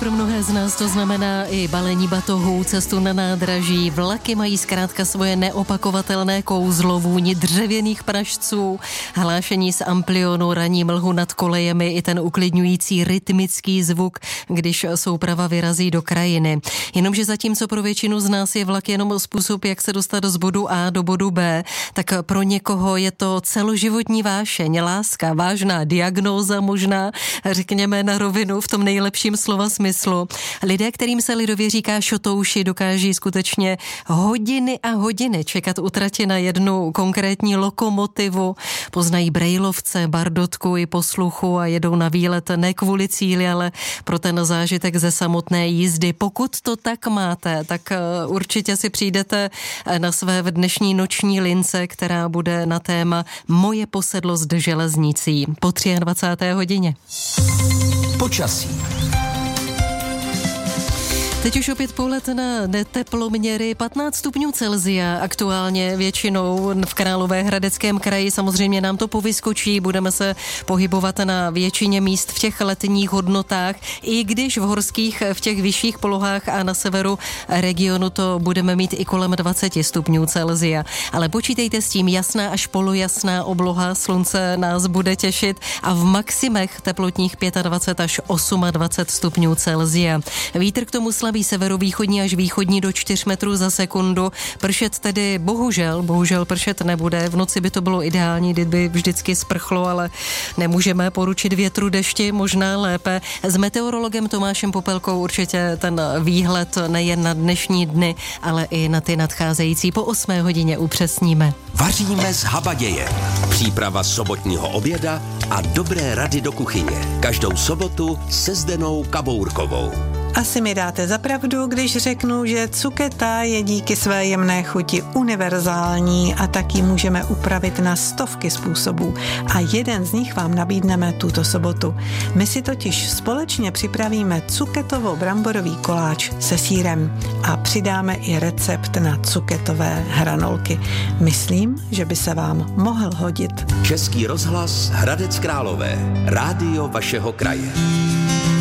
pro mnohé z nás to znamená i balení batohů, cestu na nádraží. Vlaky mají zkrátka svoje neopakovatelné kouzlo, vůni dřevěných pražců, hlášení z amplionu, ranní mlhu nad kolejemi i ten uklidňující rytmický zvuk, když souprava vyrazí do krajiny. Jenomže zatímco pro většinu z nás je vlak jenom způsob, jak se dostat z bodu A do bodu B, tak pro někoho je to celoživotní vášeň, láska, vážná diagnóza možná, řekněme na rovinu v tom nejlepším slova smyslu. Lidé, kterým se lidově říká šotouši, dokáží skutečně hodiny a hodiny čekat u trati na jednu konkrétní lokomotivu, poznají brejlovce, bardotku i posluchu a jedou na výlet ne kvůli cíli, ale pro ten zážitek ze samotné jízdy. Pokud to tak máte, tak určitě si přijdete na své v dnešní noční lince, která bude na téma Moje posedlost železnicí po 23. hodině. Počasí. Teď už opět pohled na teploměry 15 stupňů Celsia, aktuálně většinou v Královéhradeckém kraji. Samozřejmě nám to povyskočí, budeme se pohybovat na většině míst v těch letních hodnotách, i když v horských, v těch vyšších polohách a na severu regionu to budeme mít i kolem 20 stupňů Celsia. Ale počítejte s tím, jasná až polojasná obloha, slunce nás bude těšit a v maximech teplotních 25 až 28 stupňů Celsia. Vítr k tomu slabý severovýchodní až východní do 4 metrů za sekundu. Pršet tedy bohužel pršet nebude. V noci by to bylo ideální, kdyby vždycky sprchlo, ale nemůžeme poručit větru, dešti, možná lépe. S meteorologem Tomášem Popelkou určitě ten výhled nejen na dnešní dny, ale i na ty nadcházející po 8 hodině upřesníme. Vaříme s habadějem. Příprava sobotního oběda a dobré rady do kuchyně. Každou sobotu se Zdenou Kabourkovou. Asi mi dáte za pravdu, když řeknu, že cuketa je díky své jemné chuti univerzální a tak ji můžeme upravit na stovky způsobů. A jeden z nich vám nabídneme tuto sobotu. My si totiž společně připravíme cuketovo-bramborový koláč se sýrem a přidáme i recept na cuketové hranolky. Myslím, že by se vám mohl hodit. Český rozhlas Hradec Králové. Rádio vašeho kraje.